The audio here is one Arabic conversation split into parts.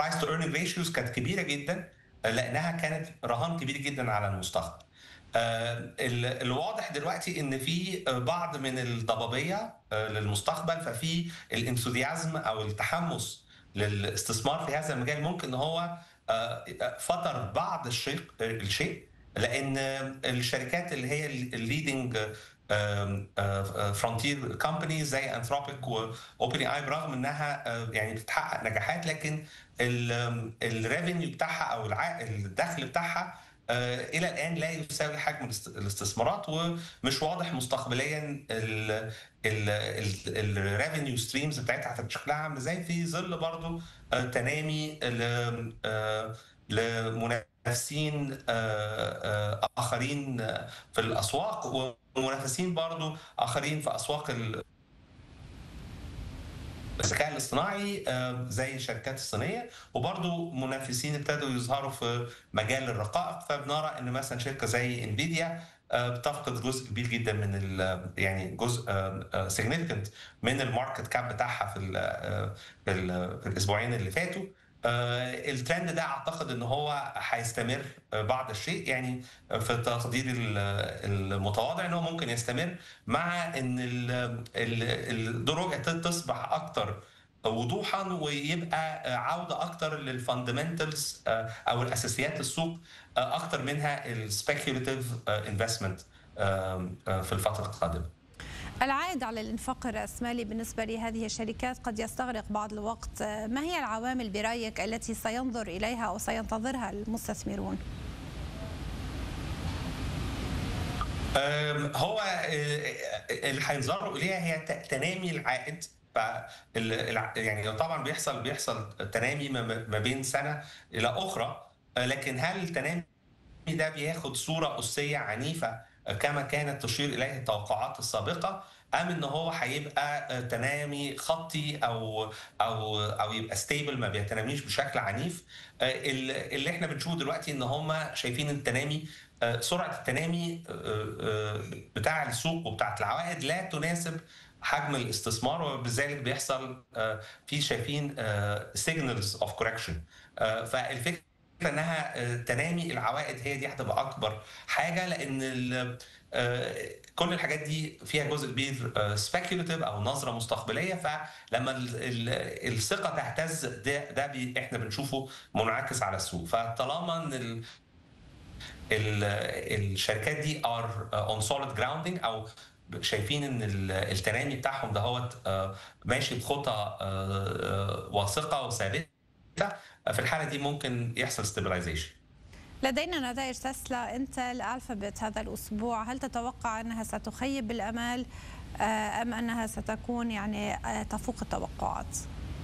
البرايس تو ايرنينج ريشيوز كانت كبيره جدا، لانها كانت رهان كبير جدا على المستقبل. الواضح دلوقتي ان في بعض من الضبابيه للمستقبل، ففي الانثوزيازم او التحمس للاستثمار في هذا المجال ممكن ان هو فطر بعض الشيء، لان الشركات اللي هي الليدنج فرونتير كومبانيز زي انثروبيك واوبن اي، برغم انها يعني بتحقق نجاحات، لكن الريفينيو بتاعها او الدخل بتاعها الى الان لا يساوي حجم الاستثمارات، ومش واضح مستقبليا الريفينيو ستريمز بتاعتها هتبقى شكلها عامل ازاي، في ظل برضو تنامي لمنافسين اخرين في الاسواق، ومنافسين برضو اخرين في اسواق الذكاء الاصطناعي زي الشركات الصينيه، وبرضو منافسين ابتدوا يظهروا في مجال الرقائق. فبنرى ان مثلا شركه زي انفيديا بتفقد جزء كبير جدا من يعني جزء significant من الماركت كاب بتاعها في الاسبوعين اللي فاتوا. الترند ده اعتقد ان هو هيستمر بعض الشيء، يعني في تقدير المتواضع ان هو ممكن يستمر، مع ان الدروج تصبح اكتر وضوحا، ويبقى عوده اكتر للفاندمنتالز او الاساسيات السوق اكتر منها السبيكيوليتيف انفستمنت في الفتره القادمه. العائد على الانفاق الرأسمالي بالنسبة لهذه الشركات قد يستغرق بعض الوقت، ما هي العوامل برأيك التي سينظر إليها أو سينتظرها المستثمرون؟ هو اللي هينظروا إليها هي تنامي العائد. يعني طبعا بيحصل تنامي ما بين سنة إلى أخرى، لكن هل التنامي ده بياخد صورة أسية عنيفة كما كانت تشير إليه التوقعات السابقة، أم إن هو هيبقى تنامي خطي أو يبقى ستيبل ما بيتناميش بشكل عنيف؟ اللي احنا بنشوفه دلوقتي إن هم شايفين التنامي، سرعة التنامي بتاع السوق وبتاعة العوائد لا تناسب حجم الاستثمار، وبذلك بيحصل في شايفين signals of correction. فالفكرة انها تنامي العوائد هي دي هتبقى اكبر حاجه، لان كل الحاجات دي فيها جزء كبير سبيكيوليتيف او نظره مستقبليه، فلما الثقه تهتز ده احنا بنشوفه منعكس على السوق. فطالما ان الشركات دي ار اون سوليد جراوندنج، او شايفين ان التنامي بتاعهم دهوت ماشي بخطى واثقه وثابته، في الحالة دي ممكن يحصل ستابلايزيشن. لدينا نتائج تسلا انتل الفابت هذا الأسبوع، هل تتوقع أنها ستخيب الأمال أم أنها ستكون يعني تفوق التوقعات؟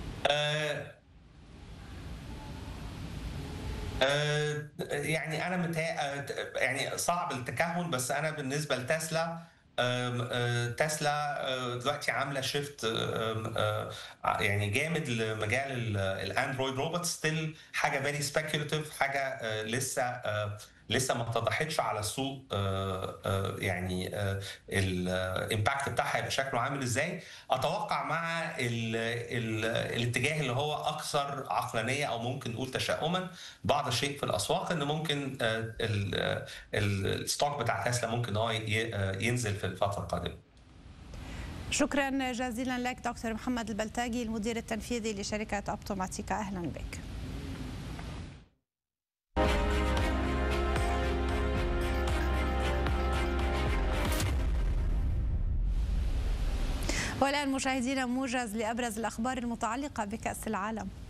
يعني أنا يعني صعب التكهن، بس أنا بالنسبة لتسلا، تسلا دلوقتي عامله شيفت يعني جامد لمجال الاندرويد روبوت، ستيل حاجه فيري سبيكيوليتيف، حاجه لسه ما اتضحتش على السوق يعني الامباكت بتاعها هيبقى شكله عامل ازاي. اتوقع مع الاتجاه اللي هو اكثر عقلانيه او ممكن نقول تشاؤما بعض الشيء في الاسواق، ان ممكن الستوك بتاع تسلا ممكن هو ينزل في الفتره القادمه. شكرا جزيلا لك دكتور محمد البلتاجي، المدير التنفيذي لشركه اوبتوماتيكا، اهلا بك. والآن مشاهدينا موجز لأبرز الأخبار المتعلقة بكأس العالم.